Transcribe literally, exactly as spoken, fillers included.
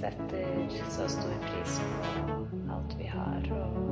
setter så stor pris på alt vi har, og